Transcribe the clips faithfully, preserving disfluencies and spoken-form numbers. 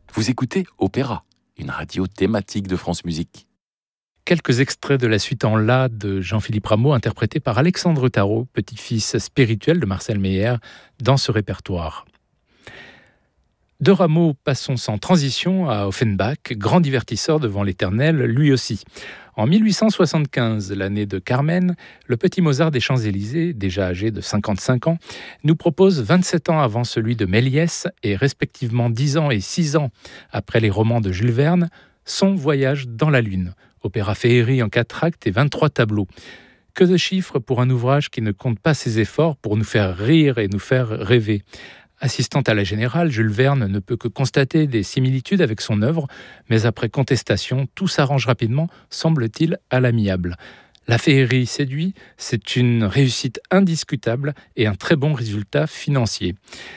Vous écoutez Opéra, une radio thématique de France Musique. Quelques extraits de la suite en La de Jean-Philippe Rameau, interprété par Alexandre Tarot, petit-fils spirituel de Marcel Meyer, dans ce répertoire. De Rameau, passons sans transition à Offenbach, grand divertisseur devant l'Éternel, lui aussi. En mille huit cent soixante-quinze, l'année de Carmen, le petit Mozart des Champs-Élysées, déjà âgé de cinquante-cinq ans, nous propose vingt-sept ans avant celui de Méliès et respectivement dix ans et six ans après les romans de Jules Verne, son Voyage dans la Lune, opéra féerie en quatre actes et vingt-trois tableaux. Que de chiffres pour un ouvrage qui ne compte pas ses efforts pour nous faire rire et nous faire rêver. Assistant à la générale, Jules Verne ne peut que constater des similitudes avec son œuvre, mais après contestation, tout s'arrange rapidement, semble-t-il, à l'amiable. La féerie séduit, c'est une réussite indiscutable et un très bon résultat financier.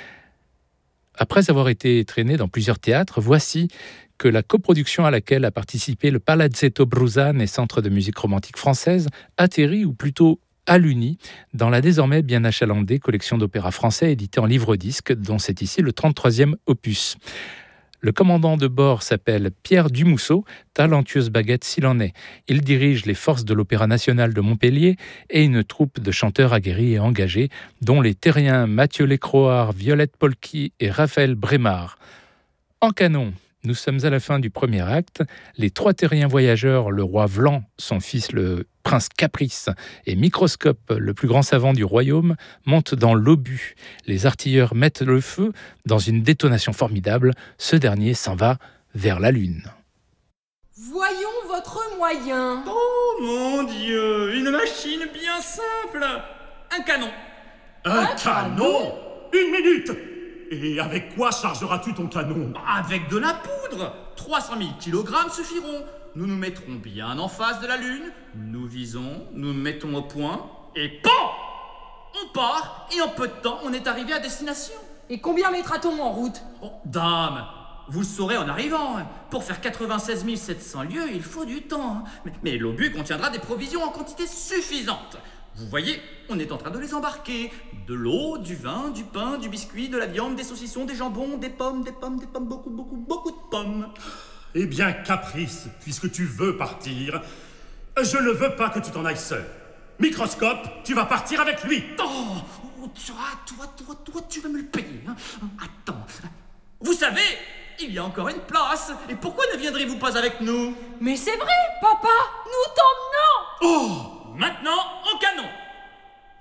Après avoir été traîné dans plusieurs théâtres, voici que la coproduction à laquelle a participé le Palazzetto Bruzane et Centre de musique romantique française atterrit, ou plutôt à l'Uni, dans la désormais bien achalandée collection d'opéras français éditée en livre-disque, dont c'est ici le trente-troisième opus. Le commandant de bord s'appelle Pierre Dumousseau, talentueuse baguette s'il en est. Il dirige les forces de l'Opéra national de Montpellier et une troupe de chanteurs aguerris et engagés, dont les terriens Mathieu Lécroard, Violette Polky et Raphaël Brémard. En canon, nous sommes à la fin du premier acte. Les trois terriens voyageurs, le roi Vlan, son fils le prince Caprice et Microscope, le plus grand savant du royaume, montent dans l'obus. Les artilleurs mettent le feu dans une détonation formidable. Ce dernier s'en va vers la lune. Voyons votre moyen. Oh mon Dieu, une machine bien simple. Un canon. Un, Un canon ? Une minute. Et avec quoi chargeras-tu ton canon ? Avec de la poudre. trois cent mille kilogrammes suffiront. Nous nous mettrons bien en face de la Lune. Nous visons, nous mettons au point. Et PAM ! On part, et en peu de temps, on est arrivé à destination. Et combien mettra-t-on en route ? Oh, dame, vous le saurez en arrivant. Pour faire quatre-vingt-seize mille sept cents lieues, il faut du temps. Mais, mais l'obus contiendra des provisions en quantité suffisante. Vous voyez, on est en train de les embarquer. De l'eau, du vin, du pain, du biscuit, de la viande, des saucissons, des jambons, des pommes, des pommes, des pommes, beaucoup, beaucoup, beaucoup de pommes. Eh bien, Caprice, puisque tu veux partir, je ne veux pas que tu t'en ailles seul. Microscope, tu vas partir avec lui. Oh, toi, toi, toi, toi, tu vas me le payer. Hein. Attends, vous savez, il y a encore une place. Et pourquoi ne viendrez-vous pas avec nous ? Mais c'est vrai, papa, nous t'emmenons. Oh, maintenant, au canon.